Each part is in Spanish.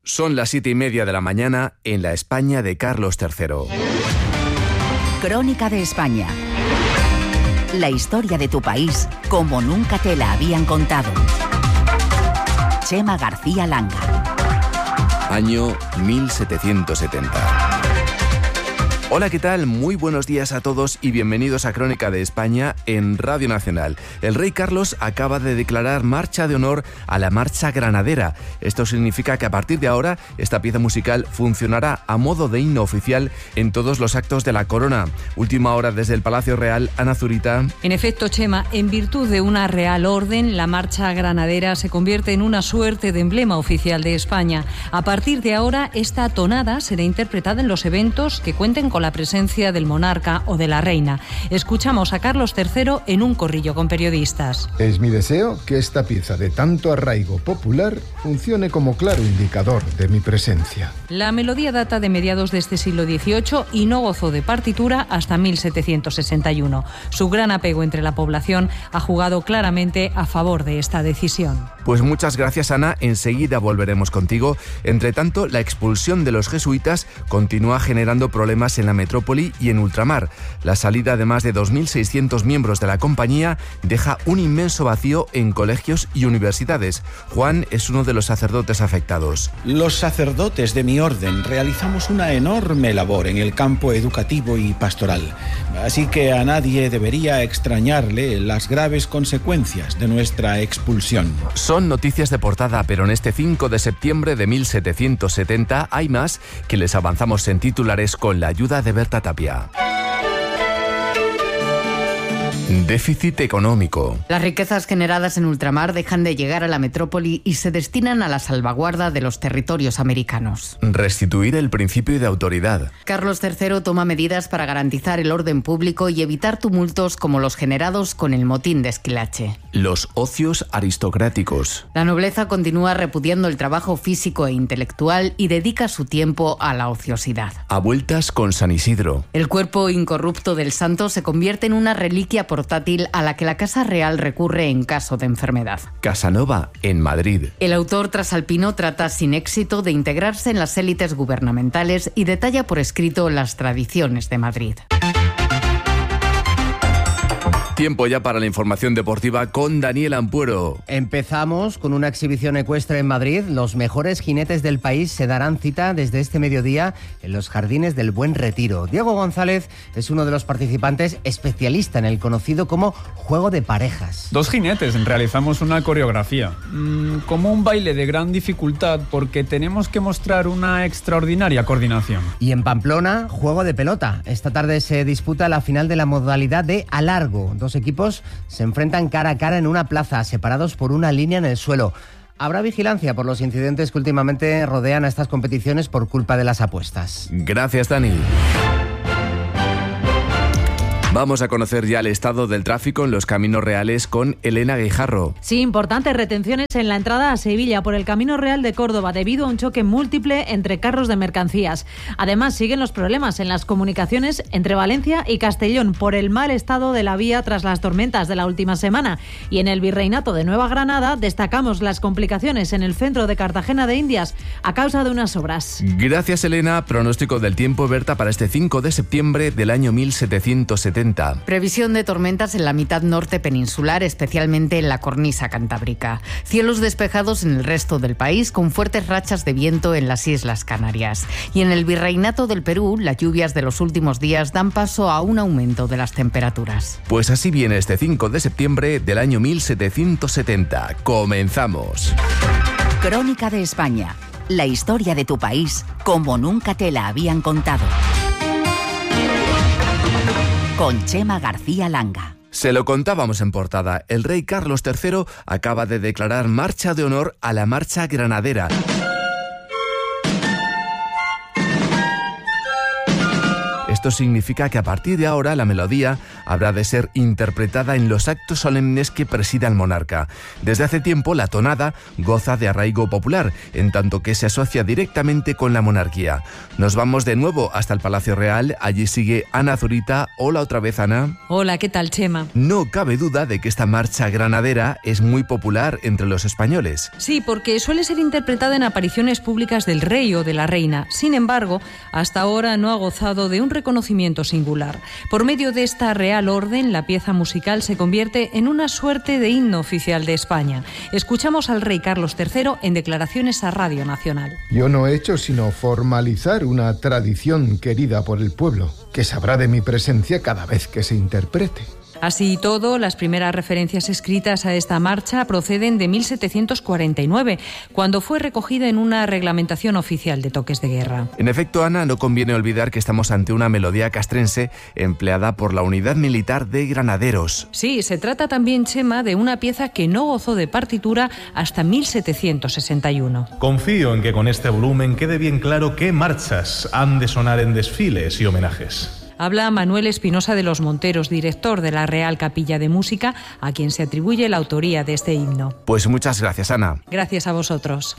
Son las 7:30 de la mañana en la España de Carlos III. Crónica de España. La historia de tu país como nunca te la habían contado. Chema García Langa. Año 1770. Hola, ¿qué tal? Muy buenos días a todos y bienvenidos a Crónica de España en Radio Nacional. El rey Carlos acaba de declarar marcha de honor a la Marcha Granadera. Esto significa que a partir de ahora esta pieza musical funcionará a modo de himno oficial en todos los actos de la corona. Última hora desde el Palacio Real, Ana Zurita. En efecto, Chema, en virtud de una real orden, la Marcha Granadera se convierte en una suerte de emblema oficial de España. A partir de ahora, esta tonada será interpretada en los eventos que cuenten con la presencia del monarca o de la reina. Escuchamos a Carlos III en un corrillo con periodistas. Es mi deseo que esta pieza de tanto arraigo popular funcione como claro indicador de mi presencia. La melodía data de mediados de este siglo XVIII y no gozó de partitura hasta 1761. Su gran apego entre la población ha jugado claramente a favor de esta decisión. Pues muchas gracias, Ana. Enseguida volveremos contigo. Entre tanto, la expulsión de los jesuitas continúa generando problemas en la metrópoli y en ultramar. La salida de más de 2.600 miembros de la compañía deja un inmenso vacío en colegios y universidades. Juan es uno de los sacerdotes afectados. Los sacerdotes de mi orden realizamos una enorme labor en el campo educativo y pastoral. Así que a nadie debería extrañarle las graves consecuencias de nuestra expulsión. Son noticias de portada, pero en este 5 de septiembre de 1770 hay más que les avanzamos en titulares con la ayuda de Berta Tapia. Déficit económico. Las riquezas generadas en ultramar dejan de llegar a la metrópoli y se destinan a la salvaguarda de los territorios americanos. Restituir el principio de autoridad. Carlos III toma medidas para garantizar el orden público y evitar tumultos como los generados con el motín de Esquilache. Los ocios aristocráticos. La nobleza continúa repudiando el trabajo físico e intelectual y dedica su tiempo a la ociosidad. A vueltas con San Isidro. El cuerpo incorrupto del santo se convierte en una reliquia portátil a la que la Casa Real recurre en caso de enfermedad. Casanova, en Madrid. El autor trasalpino trata sin éxito de integrarse en las élites gubernamentales y detalla por escrito las tradiciones de Madrid. Tiempo ya para la información deportiva con Daniel Ampuero. Empezamos con una exhibición ecuestre en Madrid. Los mejores jinetes del país se darán cita desde este mediodía en los Jardines del Buen Retiro. Diego González es uno de los participantes, especialista en el conocido como juego de parejas. Dos jinetes realizamos una coreografía, como un baile de gran dificultad porque tenemos que mostrar una extraordinaria coordinación. Y en Pamplona, juego de pelota. Esta tarde se disputa la final de la modalidad de a largo. Dos equipos se enfrentan cara a cara en una plaza, separados por una línea en el suelo. Habrá vigilancia por los incidentes que últimamente rodean a estas competiciones por culpa de las apuestas. Gracias, Dani. Vamos a conocer ya el estado del tráfico en los caminos reales con Elena Guijarro. Sí, importantes retenciones en la entrada a Sevilla por el Camino Real de Córdoba debido a un choque múltiple entre carros de mercancías. Además, siguen los problemas en las comunicaciones entre Valencia y Castellón por el mal estado de la vía tras las tormentas de la última semana. Y en el Virreinato de Nueva Granada destacamos las complicaciones en el centro de Cartagena de Indias a causa de unas obras. Gracias, Elena. Pronóstico del tiempo, Berta, para este 5 de septiembre del año 1770. Previsión de tormentas en la mitad norte peninsular, especialmente en la cornisa cantábrica. Cielos despejados en el resto del país, con fuertes rachas de viento en las Islas Canarias. Y en el Virreinato del Perú, las lluvias de los últimos días dan paso a un aumento de las temperaturas. Pues así viene este 5 de septiembre del año 1770. ¡Comenzamos! Crónica de España. La historia de tu país como nunca te la habían contado. Con Chema García Langa. Se lo contábamos en portada. El rey Carlos III acaba de declarar marcha de honor a la Marcha Granadera. Esto significa que a partir de ahora la melodía habrá de ser interpretada en los actos solemnes que presida el monarca. Desde hace tiempo la tonada goza de arraigo popular, en tanto que se asocia directamente con la monarquía. Nos vamos de nuevo hasta el Palacio Real. Allí sigue Ana Zurita. Hola otra vez, Ana. Hola, ¿qué tal, Chema? No cabe duda de que esta marcha granadera es muy popular entre los españoles. Sí, porque suele ser interpretada en apariciones públicas del rey o de la reina. Sin embargo, hasta ahora no ha gozado de un reconocimiento singular. Por medio de esta Real Orden, la pieza musical se convierte en una suerte de himno oficial de España. Escuchamos al rey Carlos III en declaraciones a Radio Nacional. Yo no he hecho sino formalizar una tradición querida por el pueblo, que sabrá de mi presencia cada vez que se interprete. Así y todo, las primeras referencias escritas a esta marcha proceden de 1749, cuando fue recogida en una reglamentación oficial de toques de guerra. En efecto, Ana, no conviene olvidar que estamos ante una melodía castrense empleada por la Unidad Militar de Granaderos. Sí, se trata también, Chema, de una pieza que no gozó de partitura hasta 1761. Confío en que con este volumen quede bien claro qué marchas han de sonar en desfiles y homenajes. Habla Manuel Espinosa de los Monteros, director de la Real Capilla de Música, a quien se atribuye la autoría de este himno. Pues muchas gracias, Ana. Gracias a vosotros.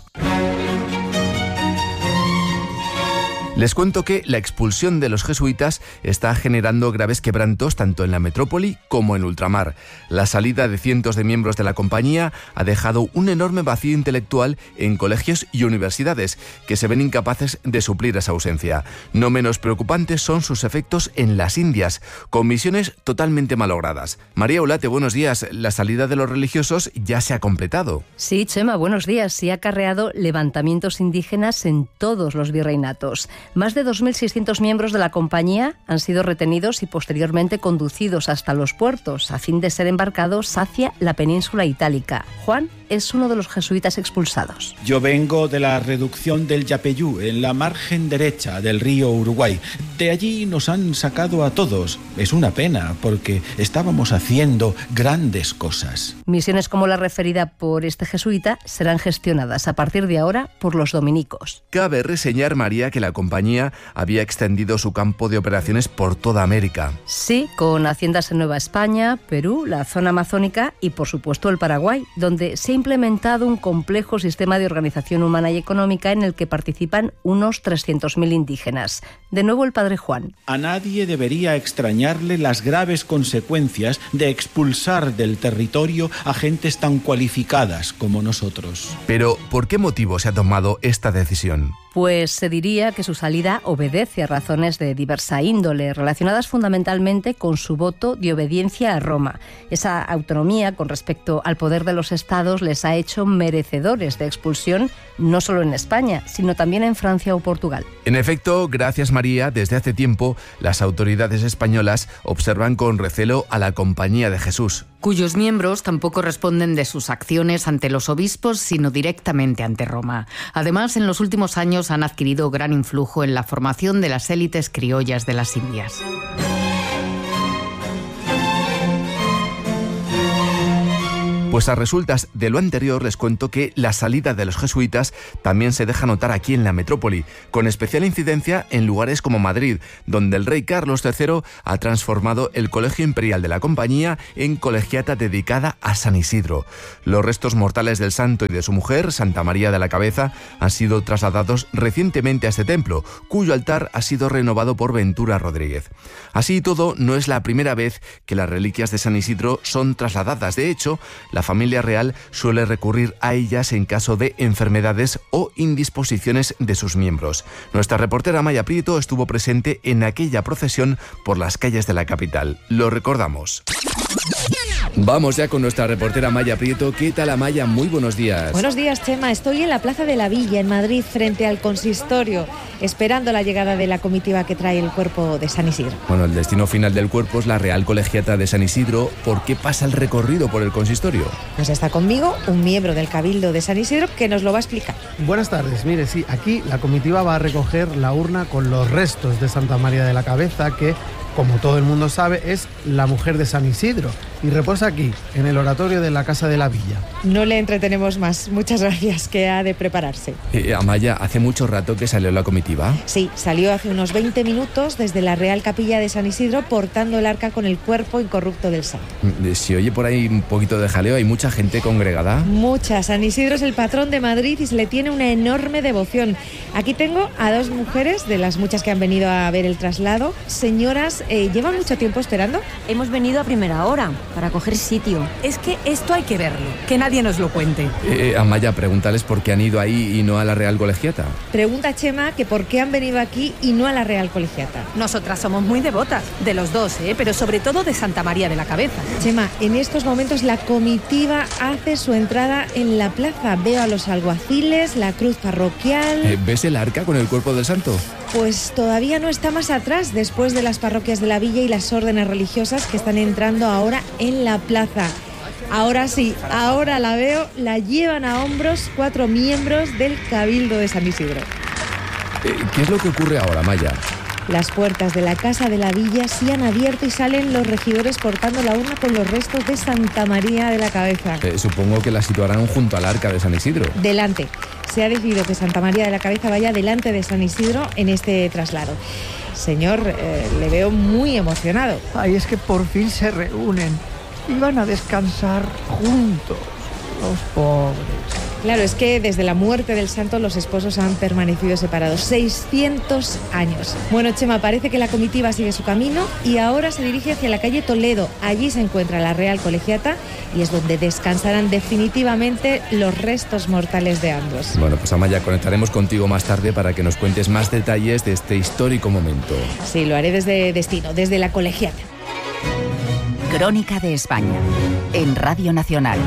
Les cuento que la expulsión de los jesuitas está generando graves quebrantos tanto en la metrópoli como en ultramar. La salida de cientos de miembros de la compañía ha dejado un enorme vacío intelectual en colegios y universidades que se ven incapaces de suplir esa ausencia. No menos preocupantes son sus efectos en las Indias, con misiones totalmente malogradas. María Olate, buenos días. La salida de los religiosos ya se ha completado. Sí, Chema, buenos días. Se ha acarreado levantamientos indígenas en todos los virreinatos. Más de 2.600 miembros de la compañía han sido retenidos y posteriormente conducidos hasta los puertos a fin de ser embarcados hacia la península itálica. Juan es uno de los jesuitas expulsados. Yo vengo de la reducción del Yapeyú, en la margen derecha del río Uruguay. De allí nos han sacado a todos. Es una pena, porque estábamos haciendo grandes cosas. Misiones como la referida por este jesuita serán gestionadas a partir de ahora por los dominicos. Cabe reseñar, María, que la compañía había extendido su campo de operaciones por toda América. Sí, con haciendas en Nueva España, Perú, la zona amazónica y, por supuesto, el Paraguay, donde se ha implementado un complejo sistema de organización humana y económica en el que participan unos 300.000 indígenas. De nuevo el padre Juan. A nadie debería extrañarle las graves consecuencias de expulsar del territorio a gentes tan cualificadas como nosotros. Pero, ¿por qué motivo se ha tomado esta decisión? Pues se diría que su salida obedece a razones de diversa índole, relacionadas fundamentalmente con su voto de obediencia a Roma. Esa autonomía con respecto al poder de los estados les ha hecho merecedores de expulsión, no solo en España, sino también en Francia o Portugal. En efecto, gracias María, desde hace tiempo las autoridades españolas observan con recelo a la Compañía de Jesús, cuyos miembros tampoco responden de sus acciones ante los obispos, sino directamente ante Roma. Además, en los últimos años han adquirido gran influjo en la formación de las élites criollas de las Indias. Pues a resultas de lo anterior les cuento que la salida de los jesuitas también se deja notar aquí en la metrópoli, con especial incidencia en lugares como Madrid, donde el rey Carlos III ha transformado el Colegio Imperial de la Compañía en colegiata dedicada a San Isidro. Los restos mortales del santo y de su mujer, Santa María de la Cabeza, han sido trasladados recientemente a este templo, cuyo altar ha sido renovado por Ventura Rodríguez. Así y todo, no es la primera vez que las reliquias de San Isidro son trasladadas. De hecho, la familia real suele recurrir a ellas en caso de enfermedades o indisposiciones de sus miembros. Nuestra reportera Maya Prieto estuvo presente en aquella procesión por las calles de la capital. Lo recordamos. Vamos ya con nuestra reportera Maya Prieto. ¿Qué tal, Amaya? Muy buenos días. Buenos días, Chema. Estoy en la Plaza de la Villa, en Madrid, frente al consistorio, esperando la llegada de la comitiva que trae el cuerpo de San Isidro. Bueno, el destino final del cuerpo es la Real Colegiata de San Isidro. ¿Por qué pasa el recorrido por el consistorio? Pues está conmigo un miembro del Cabildo de San Isidro que nos lo va a explicar. Buenas tardes. Mire, sí, aquí la comitiva va a recoger la urna con los restos de Santa María de la Cabeza, que, como todo el mundo sabe, es la mujer de San Isidro. y reposa aquí, en el oratorio de la Casa de la Villa. No le entretenemos más. Muchas gracias, que ha de prepararse. Amaya, ¿hace mucho rato que salió la comitiva? Sí, salió hace unos 20 minutos desde la Real Capilla de San Isidro portando el arca con el cuerpo incorrupto del santo. Si oye por ahí un poquito de jaleo, ¿hay mucha gente congregada? Mucha. San Isidro es el patrón de Madrid y se le tiene una enorme devoción. Aquí tengo a dos mujeres, de las muchas que han venido a ver el traslado. Señoras, ¿llevan mucho tiempo esperando? Hemos venido a primera hora, para coger sitio. Es que esto hay que verlo, que nadie nos lo cuente. Amaya, pregúntales por qué han ido ahí y no a la Real Colegiata. Pregunta Chema que por qué han venido aquí y no a la Real Colegiata. Nosotras somos muy devotas, de los dos, pero sobre todo de Santa María de la Cabeza. Chema, en estos momentos la comitiva hace su entrada en la plaza. Veo a los alguaciles, la cruz parroquial... ¿Ves el arca con el cuerpo del santo? Pues todavía no está más atrás, después de las parroquias de la villa y las órdenes religiosas que están entrando ahora en la plaza. Ahora sí, ahora la veo, la llevan a hombros 4 miembros del Cabildo de San Isidro. ¿Qué es lo que ocurre ahora, Maya? Las puertas de la Casa de la Villa se han abierto y salen los regidores portando la urna con los restos de Santa María de la Cabeza. Supongo que la situarán junto al arca de San Isidro. Delante. Se ha decidido que Santa María de la Cabeza vaya delante de San Isidro en este traslado. Señor, le veo muy emocionado. Ay, es que por fin se reúnen y van a descansar juntos, los pobres. Claro, es que desde la muerte del santo los esposos han permanecido separados 600 años. Bueno, Chema, parece que la comitiva sigue su camino y ahora se dirige hacia la calle Toledo. Allí se encuentra la Real Colegiata y es donde descansarán definitivamente los restos mortales de ambos. Bueno, pues Amaya, conectaremos contigo más tarde para que nos cuentes más detalles de este histórico momento. Sí, lo haré desde Destino, desde la Colegiata. Crónica de España, en Radio Nacional.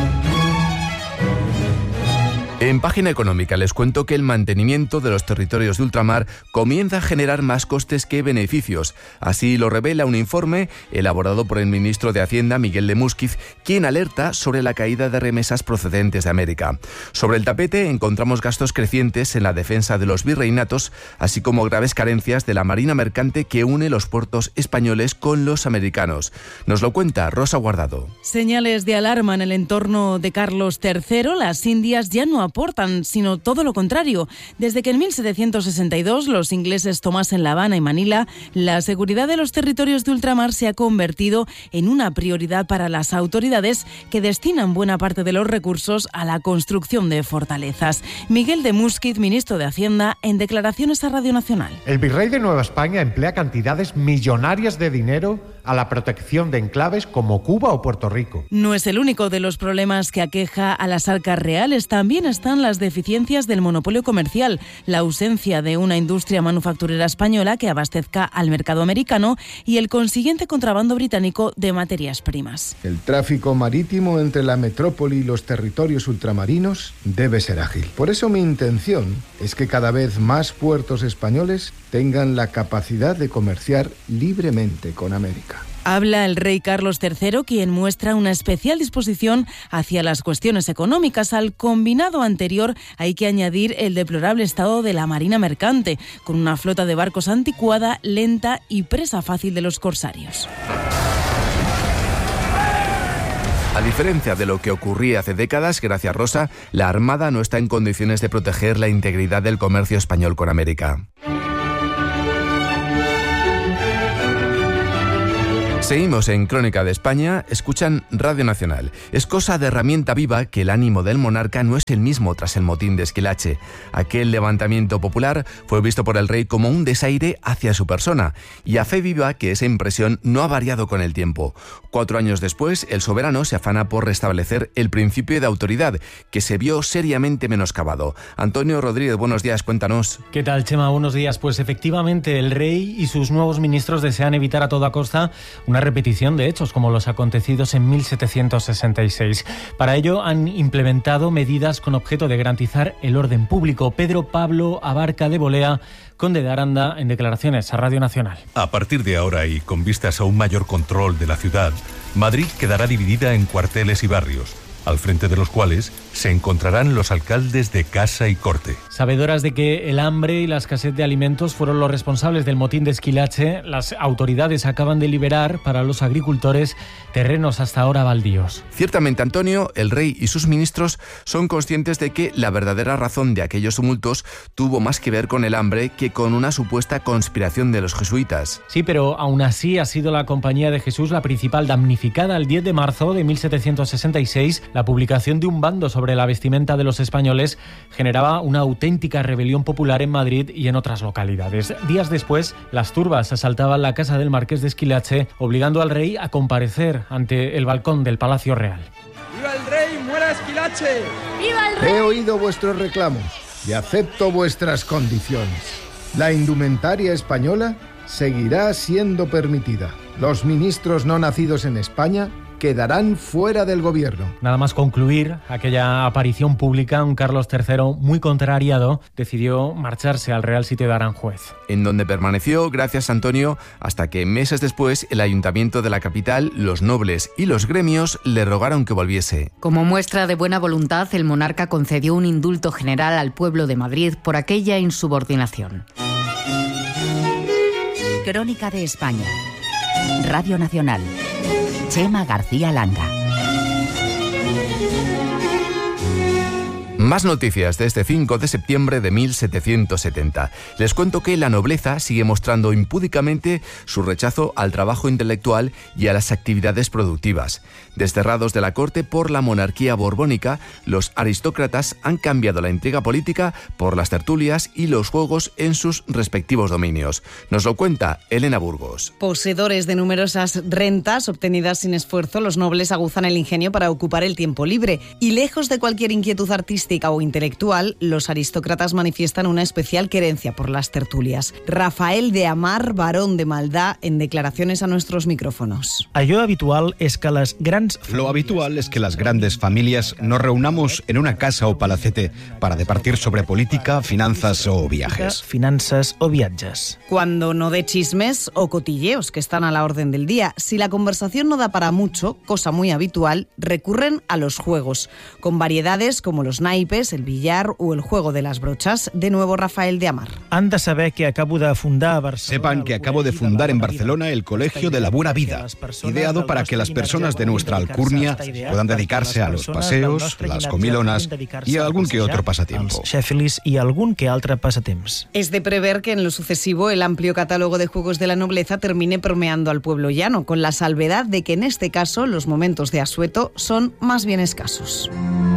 En Página Económica les cuento que el mantenimiento de los territorios de ultramar comienza a generar más costes que beneficios. Así lo revela un informe elaborado por el ministro de Hacienda, Miguel de Músquiz, quien alerta sobre la caída de remesas procedentes de América. Sobre el tapete encontramos gastos crecientes en la defensa de los virreinatos, así como graves carencias de la marina mercante que une los puertos españoles con los americanos. Nos lo cuenta Rosa Guardado. Señales de alarma en el entorno de Carlos III. Las Indias ya no aportan, sino todo lo contrario. Desde que en 1762 los ingleses tomasen La Habana y Manila, la seguridad de los territorios de ultramar se ha convertido en una prioridad para las autoridades que destinan buena parte de los recursos a la construcción de fortalezas. Miguel de Músquiz, ministro de Hacienda, en declaraciones a Radio Nacional. El virrey de Nueva España emplea cantidades millonarias de dinero a la protección de enclaves como Cuba o Puerto Rico. No es el único de los problemas que aqueja a las arcas reales. También están las deficiencias del monopolio comercial, la ausencia de una industria manufacturera española que abastezca al mercado americano y el consiguiente contrabando británico de materias primas. El tráfico marítimo entre la metrópoli y los territorios ultramarinos debe ser ágil. Por eso mi intención es que cada vez más puertos españoles tengan la capacidad de comerciar libremente con América. Habla el rey Carlos III, quien muestra una especial disposición hacia las cuestiones económicas. Al combinado anterior hay que añadir el deplorable estado de la marina mercante, con una flota de barcos anticuada, lenta y presa fácil de los corsarios. A diferencia de lo que ocurría hace décadas, gracias Rosa, la Armada no está en condiciones de proteger la integridad del comercio español con América. Seguimos en Crónica de España, escuchan Radio Nacional. Es cosa de herramienta viva que el ánimo del monarca no es el mismo tras el motín de Esquilache. Aquel levantamiento popular fue visto por el rey como un desaire hacia su persona, y a fe viva que esa impresión no ha variado con el tiempo. 4 años después, el soberano se afana por restablecer el principio de autoridad, que se vio seriamente menoscabado. Antonio Rodríguez, buenos días, cuéntanos. ¿Qué tal, Chema? Buenos días. Pues efectivamente, el rey y sus nuevos ministros desean evitar a toda costa una repetición de hechos como los acontecidos en 1766. Para ello han implementado medidas con objeto de garantizar el orden público. Pedro Pablo Abarca de Bolea, conde de Aranda, en declaraciones a Radio Nacional. A partir de ahora y con vistas a un mayor control de la ciudad, Madrid quedará dividida en cuarteles y barrios. al frente de los cuales se encontrarán los alcaldes de Casa y Corte. Sabedoras de que el hambre y la escasez de alimentos fueron los responsables del motín de Esquilache, las autoridades acaban de liberar para los agricultores terrenos hasta ahora baldíos. Ciertamente, Antonio, el rey y sus ministros son conscientes de que la verdadera razón de aquellos tumultos tuvo más que ver con el hambre que con una supuesta conspiración de los jesuitas. Sí, pero aún así ha sido la Compañía de Jesús la principal damnificada. El 10 de marzo de 1766, la publicación de un bando sobre la vestimenta de los españoles generaba una auténtica rebelión popular en Madrid y en otras localidades. Días después, las turbas asaltaban la casa del marqués de Esquilache, obligando al rey a comparecer ante el balcón del Palacio Real. ¡Viva el rey! ¡Muera Esquilache! ¡Viva el rey! He oído vuestros reclamos y acepto vuestras condiciones. La indumentaria española seguirá siendo permitida. Los ministros no nacidos en España quedarán fuera del gobierno. Nada más concluir aquella aparición pública, un Carlos III muy contrariado decidió marcharse al Real Sitio de Aranjuez, en donde permaneció, gracias Antonio, hasta que meses después el ayuntamiento de la capital, los nobles y los gremios le rogaron que volviese. Como muestra de buena voluntad, el monarca concedió un indulto general al pueblo de Madrid por aquella insubordinación. Crónica de España. Radio Nacional. Chema García Langa. Más noticias de este 5 de septiembre de 1770. Les cuento que la nobleza sigue mostrando impúdicamente su rechazo al trabajo intelectual y a las actividades productivas. Desterrados de la corte por la monarquía borbónica, los aristócratas han cambiado la intriga política por las tertulias y los juegos en sus respectivos dominios. Nos lo cuenta Elena Burgos. Poseedores de numerosas rentas obtenidas sin esfuerzo, los nobles aguzan el ingenio para ocupar el tiempo libre. Y lejos de cualquier inquietud artística o intelectual, los aristócratas manifiestan una especial querencia por las tertulias. Rafael de Amar, barón de Maldá, en declaraciones a nuestros micrófonos. Lo habitual es que las grandes familias nos reunamos en una casa o palacete para departir sobre política, finanzas o viajes. Cuando no de chismes o cotilleos que están a la orden del día. Si la conversación no da para mucho, cosa muy habitual, recurren a los juegos, con variedades como los naipes, el billar o el juego de las brochas. De nuevo Rafael de Amar. Sepan que acabo de fundar en Barcelona el Colegio de la Buena Vida, ideado para que las personas de nuestra alcurnia puedan dedicarse a los paseos, las comilonas y a algún que otro pasatiempo. Es de prever que en lo sucesivo el amplio catálogo de juegos de la nobleza termine permeando al pueblo llano, con la salvedad de que en este caso los momentos de asueto son más bien escasos.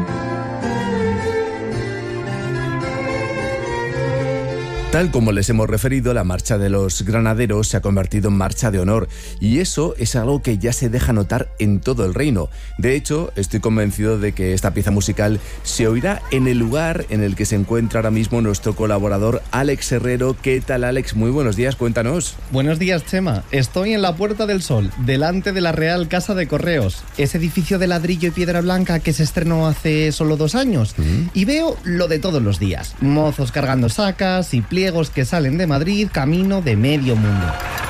Tal como les hemos referido, la marcha de los granaderos se ha convertido en marcha de honor y eso es algo que ya se deja notar en todo el reino. De hecho, estoy convencido de que esta pieza musical se oirá en el lugar en el que se encuentra ahora mismo nuestro colaborador Alex Herrero. ¿Qué tal, Alex? Muy buenos días, cuéntanos. Buenos días, Chema. Estoy en la Puerta del Sol, delante de la Real Casa de Correos, ese edificio de ladrillo y piedra blanca que se estrenó hace solo 2 años. Y veo lo de todos los días: mozos cargando sacas y pliegos que salen de Madrid camino de medio mundo.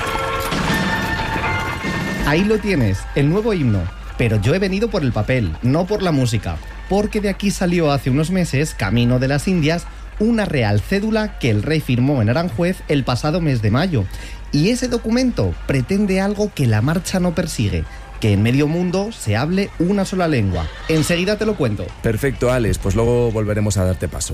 Ahí lo tienes, el nuevo himno. Pero yo he venido por el papel, no por la música, porque de aquí salió hace unos meses, camino de las Indias, una real cédula que el rey firmó en Aranjuez el pasado mes de mayo. Y ese documento pretende algo que la marcha no persigue: que en medio mundo se hable una sola lengua. Enseguida te lo cuento. Perfecto, Alex, pues luego volveremos a darte paso.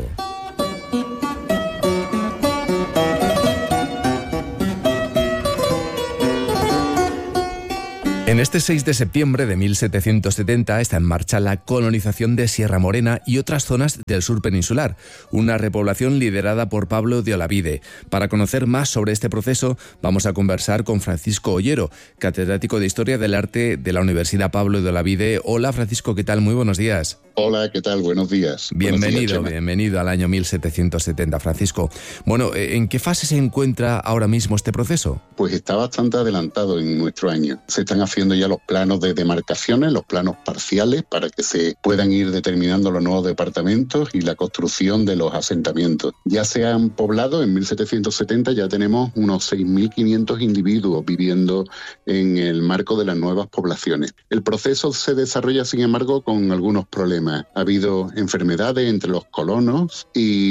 En este 6 de septiembre de 1770 está en marcha la colonización de Sierra Morena y otras zonas del sur peninsular, una repoblación liderada por Pablo de Olavide. Para conocer más sobre este proceso, vamos a conversar con Francisco Ollero, catedrático de Historia del Arte de la Universidad Pablo de Olavide. Hola, Francisco, ¿qué tal? Muy buenos días. Hola, ¿qué tal? Buenos días. Bienvenido al año 1770, Francisco. Bueno, ¿en qué fase se encuentra ahora mismo este proceso? Pues está bastante adelantado en nuestro año. Se están haciendo haciendo ya los planos de demarcaciones, los planos parciales, para que se puedan ir determinando los nuevos departamentos y la construcción de los asentamientos. Ya se han poblado, en 1770 ya tenemos unos 6.500 individuos viviendo en el marco de las nuevas poblaciones. El proceso se desarrolla, sin embargo, con algunos problemas. Ha habido enfermedades entre los colonos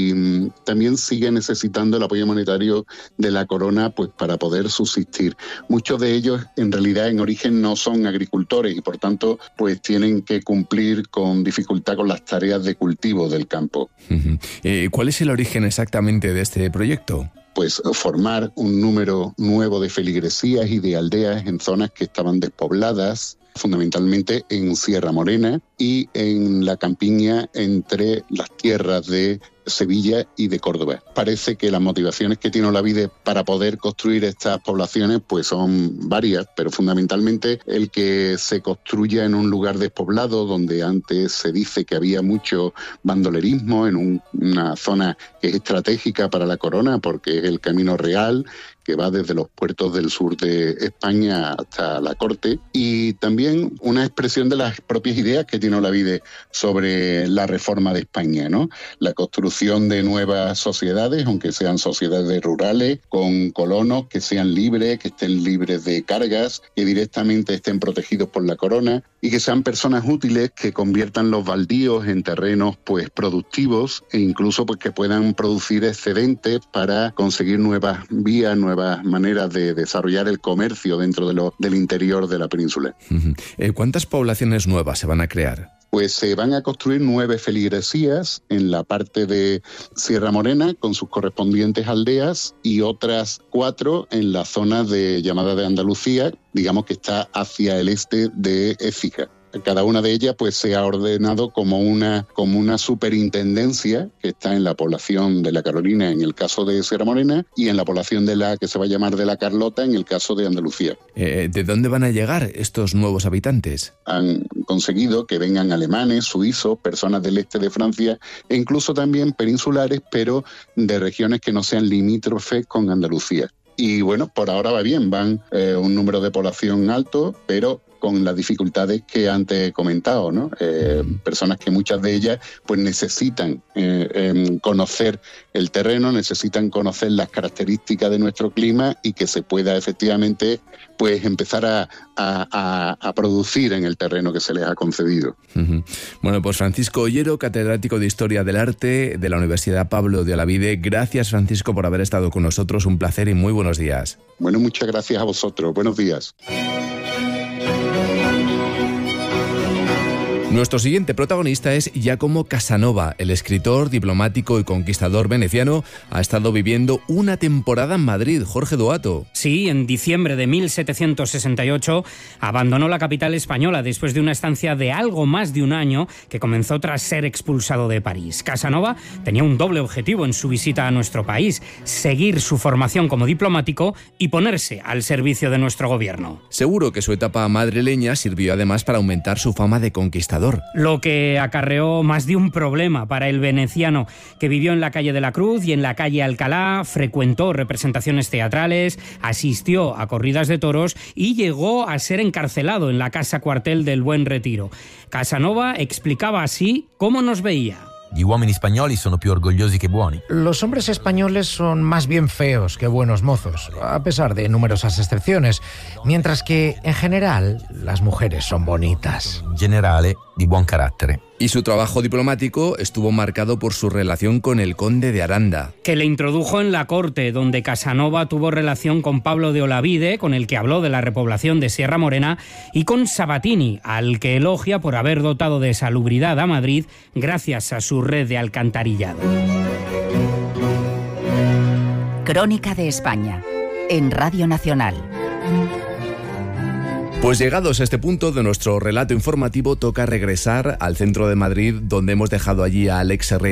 y también sigue necesitando el apoyo monetario de la corona, pues, para poder subsistir. Muchos de ellos, en realidad, en origen no son agricultores y, por tanto, pues tienen que cumplir con dificultad con las tareas de cultivo del campo. ¿Cuál es el origen exactamente de este proyecto? Pues formar un número nuevo de feligresías y de aldeas en zonas que estaban despobladas, fundamentalmente en Sierra Morena y en la campiña entre las tierras de Sevilla y de Córdoba. Parece que las motivaciones que tiene Olavide para poder construir estas poblaciones pues son varias, pero fundamentalmente el que se construya en un lugar despoblado donde antes se dice que había mucho bandolerismo, en una zona que es estratégica para la corona porque es el camino real que va desde los puertos del sur de España hasta la corte, y también una expresión de las propias ideas que tiene Olavide sobre la reforma de España, ¿no? La construcción de nuevas sociedades, aunque sean sociedades rurales, con colonos que sean libres, que estén libres de cargas, que directamente estén protegidos por la corona y que sean personas útiles que conviertan los baldíos en terrenos pues productivos e incluso pues que puedan producir excedentes para conseguir nuevas vías, nuevas maneras de desarrollar el comercio dentro del interior de la península. ¿Cuántas poblaciones nuevas se van a crear? Pues se van a construir 9 feligresías en la parte de Sierra Morena con sus correspondientes aldeas y otras 4 en la zona llamada de Andalucía, digamos que está hacia el este de Écija. Cada una de ellas pues se ha ordenado como una superintendencia que está en la población de la Carolina en el caso de Sierra Morena y en la población de la que se va a llamar de la Carlota en el caso de Andalucía. ¿De dónde van a llegar estos nuevos habitantes? Han conseguido que vengan alemanes, suizos, personas del este de Francia e incluso también peninsulares, pero de regiones que no sean limítrofes con Andalucía. Y bueno, por ahora va bien, van un número de población alto, pero con las dificultades que antes he comentado, ¿no? Personas que muchas de ellas pues necesitan conocer el terreno, necesitan conocer las características de nuestro clima y que se pueda efectivamente pues empezar a producir en el terreno que se les ha concedido. Bueno, pues Francisco Ollero, catedrático de Historia del Arte de la Universidad Pablo de Olavide. Gracias, Francisco, por haber estado con nosotros. Un placer y muy buenos días. Bueno, muchas gracias a vosotros. Buenos días. Nuestro siguiente protagonista es Giacomo Casanova. El escritor, diplomático y conquistador veneciano ha estado viviendo una temporada en Madrid. Jorge Duato. Sí, en diciembre de 1768 abandonó la capital española después de una estancia de algo más de un año que comenzó tras ser expulsado de París. Casanova tenía un doble objetivo en su visita a nuestro país: seguir su formación como diplomático y ponerse al servicio de nuestro gobierno. Seguro que su etapa madrileña sirvió además para aumentar su fama de conquistador. Lo que acarreó más de un problema para el veneciano, que vivió en la calle de la Cruz y en la calle Alcalá, frecuentó representaciones teatrales, asistió a corridas de toros y llegó a ser encarcelado en la casa cuartel del Buen Retiro. Casanova explicaba así cómo nos veía. Gli uomini spagnoli sono più orgogliosi che buoni. Los hombres españoles son más bien feos que buenos mozos, a pesar de numerosas excepciones, mientras que, en general, las mujeres son bonitas. Generale di buon carattere. Y su trabajo diplomático estuvo marcado por su relación con el conde de Aranda, que le introdujo en la corte, donde Casanova tuvo relación con Pablo de Olavide, con el que habló de la repoblación de Sierra Morena, y con Sabatini, al que elogia por haber dotado de salubridad a Madrid gracias a su red de alcantarillado. Crónica de España, en Radio Nacional. Pues llegados a este punto de nuestro relato informativo, toca regresar al centro de Madrid, donde hemos dejado allí a Alex Herrera.